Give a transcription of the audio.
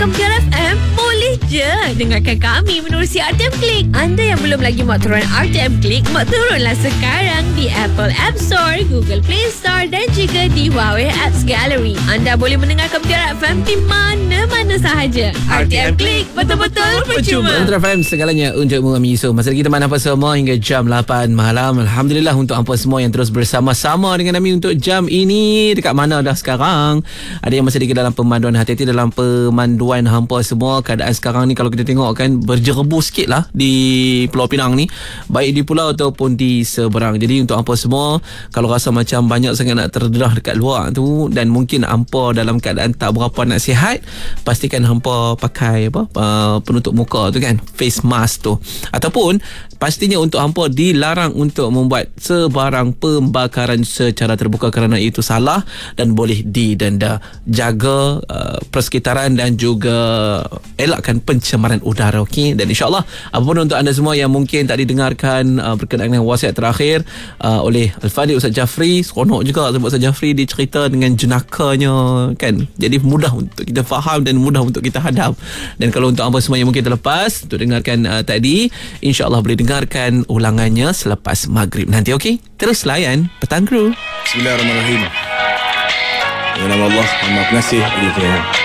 Kempiar FM, boleh je dengarkan kami menerusi RTM Klik. Anda yang belum lagi muat turun RTM Klik, muat turunlah sekarang di Apple App Store, Google Play Store dan juga di Huawei Apps Gallery. Anda boleh mendengar Kempiar FM di mana-mana sahaja. RTM Klik, betul-betul percuma. Kempiar FM segalanya untukmu kami Yusof. Masa kita mana apa semua hingga jam 8 malam. Alhamdulillah untuk hampa semua yang terus bersama-sama dengan kami untuk jam ini. Dekat mana dah sekarang? Ada yang masih dalam pemanduan, hati-hati dalam pemanduan hampa semua. Keadaan sekarang ni kalau kita tengok kan berjerebu sikit lah di Pulau Pinang ni, baik di pulau ataupun di seberang. Jadi untuk hampa semua, kalau rasa macam banyak sangat nak terdedah dekat luar tu dan mungkin hampa dalam keadaan tak berapa nak sihat, pastikan hampa pakai penutup muka tu kan, face mask tu. Ataupun pastinya untuk hampa dilarang untuk membuat sebarang pembakaran secara terbuka kerana itu salah dan boleh didenda. Jaga persekitaran dan juga elakkan pencemaran udara, okey? Dan insyaAllah apapun untuk anda semua yang mungkin tak didengarkan berkenaan dengan wasiat terakhir oleh Al-Fadhil Ustaz Jafri, seronok juga sebab Ustaz Jafri dia cerita dengan jenakanya kan, jadi mudah untuk kita faham dan mudah untuk kita hadap. Dan kalau untuk anda semua yang mungkin terlepas untuk dengarkan tadi, insyaAllah boleh dengarkan ulangannya selepas maghrib nanti, okey? Terus layan Petang Kru. Bismillahirrahmanirrahim. Dengan nama Allah, Maha Pengasih, Lagi Penyayang.